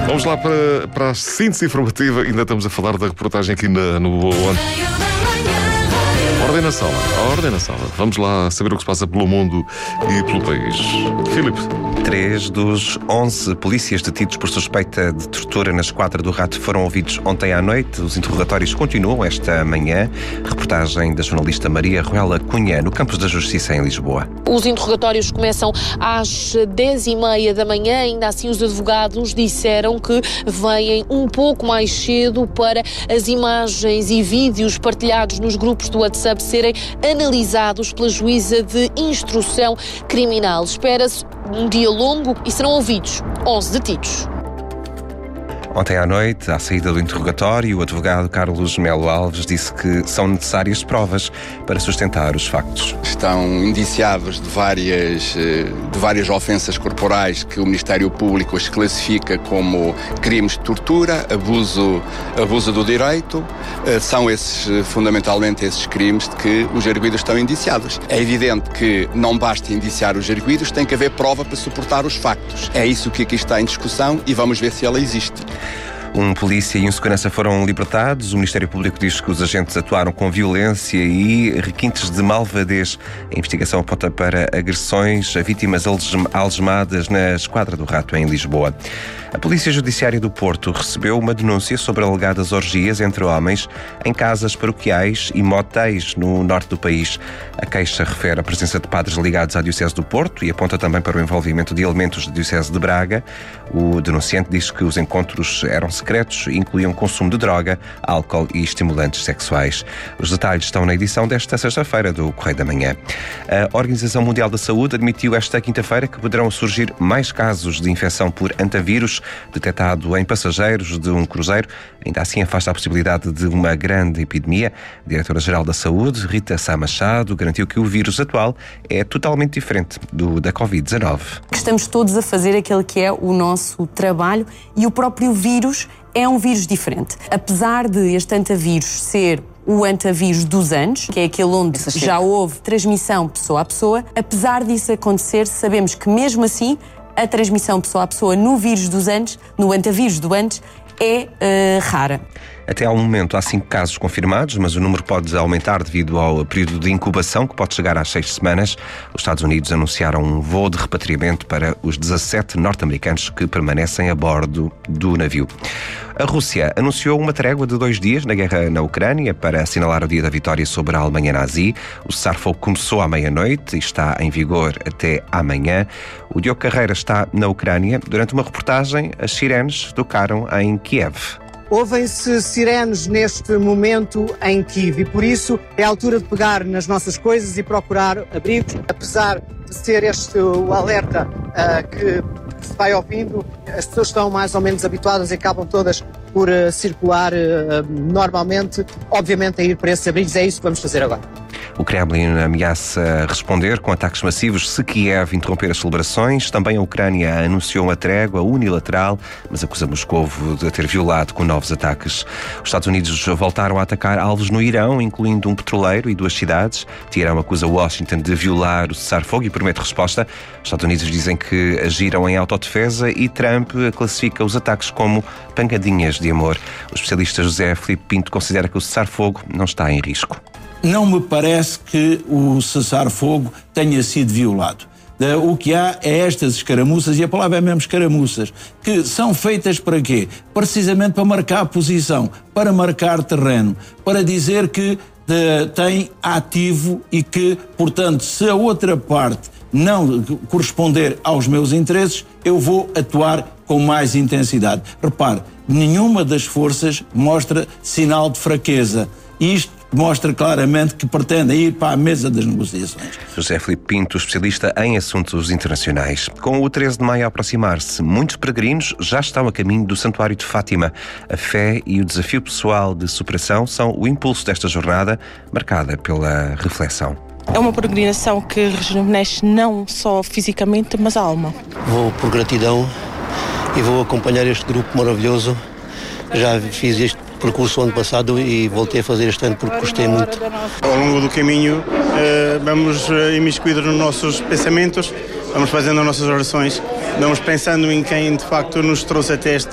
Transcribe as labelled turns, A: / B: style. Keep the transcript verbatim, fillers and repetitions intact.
A: Vamos lá para, para a síntese informativa. Ainda estamos a falar da reportagem aqui na, no Boa Onda. Ordem na sala, a ordem na sala. Vamos lá saber o que se passa pelo mundo e pelo país. Filipe.
B: Três dos onze polícias detidos por suspeita de tortura na Esquadra do Rato foram ouvidos ontem à noite. Os interrogatórios continuam esta manhã. Reportagem da jornalista Maria Ruela Cunha, no Campos da Justiça, em Lisboa.
C: Os interrogatórios começam às dez e meia da manhã. Ainda assim, os advogados disseram que vêm um pouco mais cedo para as imagens e vídeos partilhados nos grupos do WhatsApp serem analisados pela juíza de instrução criminal. Espera-se um dia longo e serão ouvidos onze detidos.
B: Ontem à noite, à saída do interrogatório, o advogado Carlos Melo Alves disse que são necessárias provas para sustentar os factos.
D: Estão indiciados de várias, de várias ofensas corporais que o Ministério Público as classifica como crimes de tortura, abuso, abuso do direito. São esses, fundamentalmente esses crimes de que os arguidos estão indiciados. É evidente que não basta indiciar os arguidos, tem que haver prova para suportar os factos. É isso que aqui está em discussão e vamos ver se ela existe.
B: Um polícia e um segurança foram libertados. O Ministério Público diz que os agentes atuaram com violência e requintes de malvadez. A investigação aponta para agressões a vítimas algemadas na Esquadra do Rato, em Lisboa. A Polícia Judiciária do Porto recebeu uma denúncia sobre alegadas orgias entre homens em casas paroquiais e motéis no norte do país. A queixa refere a presença de padres ligados à Diocese do Porto e aponta também para o envolvimento de elementos da Diocese de Braga. O denunciante diz que os encontros eram secretos e incluíam consumo de droga, álcool e estimulantes sexuais. Os detalhes estão na edição desta sexta-feira do Correio da Manhã. A Organização Mundial da Saúde admitiu esta quinta-feira que poderão surgir mais casos de infecção por antavírus detectado em passageiros de um cruzeiro. Ainda assim afasta a possibilidade de uma grande epidemia. A Diretora-Geral da Saúde, Rita Sá Machado, garantiu que o vírus atual é totalmente diferente do da covid dezanove.
E: Estamos todos a fazer aquele que é o nosso trabalho e o próprio vírus é um vírus diferente. Apesar de este antavírus ser o antavírus dos anos, que é aquele onde já houve transmissão pessoa a pessoa, apesar disso acontecer, sabemos que mesmo assim a transmissão pessoa a pessoa no vírus dos anos, no antavírus do antes, é uh, rara.
B: Até ao momento há cinco casos confirmados, mas o número pode aumentar devido ao período de incubação, que pode chegar às seis semanas. Os Estados Unidos anunciaram um voo de repatriamento para os dezassete norte-americanos que permanecem a bordo do navio. A Rússia anunciou uma trégua de dois dias na guerra na Ucrânia para assinalar o dia da vitória sobre a Alemanha nazi. O cessar-fogo começou à meia-noite e está em vigor até amanhã. O Diogo Carreira está na Ucrânia. Durante uma reportagem, as sirenes tocaram em Kiev.
F: Ouvem-se sirenes neste momento em Kiev e por isso é a altura de pegar nas nossas coisas e procurar abrigos. Apesar de ser este o alerta uh, que se vai ouvindo, as pessoas estão mais ou menos habituadas e acabam todas por uh, circular uh, normalmente, obviamente a ir para esses abrigos. É isso que vamos fazer agora.
B: O Kremlin ameaça responder com ataques massivos se Kiev interromper as celebrações. Também a Ucrânia anunciou uma trégua unilateral, mas acusa Moscou de ter violado com novos ataques. Os Estados Unidos voltaram a atacar alvos no Irão, incluindo um petroleiro e duas cidades. Teherão acusa Washington de violar o cessar-fogo e promete resposta. Os Estados Unidos dizem que agiram em autodefesa e Trump classifica os ataques como pancadinhas de amor. O especialista José Filipe Pinto considera que o cessar-fogo não está em risco.
G: Não me parece que o cessar-fogo tenha sido violado. O que há é estas escaramuças, e a palavra é mesmo escaramuças, que são feitas para quê? Precisamente para marcar posição, para marcar terreno, para dizer que de, tem ativo e que, portanto, se a outra parte não corresponder aos meus interesses, eu vou atuar com mais intensidade. Repare, nenhuma das forças mostra sinal de fraqueza. Isto mostra claramente que pretendem ir para a mesa das negociações.
B: José Filipe Pinto, especialista em assuntos internacionais. Com o treze de maio a aproximar-se, muitos peregrinos já estão a caminho do Santuário de Fátima. A fé e o desafio pessoal de superação são o impulso desta jornada, marcada pela reflexão.
H: É uma peregrinação que rejuvenesce não só fisicamente, mas a alma.
I: Vou por gratidão e vou acompanhar este grupo maravilhoso. Já fiz este percurso ano passado e voltei a fazer este ano porque gostei muito.
J: Ao longo do caminho vamos imiscuir nos nossos pensamentos, vamos fazendo as nossas orações, vamos pensando em quem de facto nos trouxe até este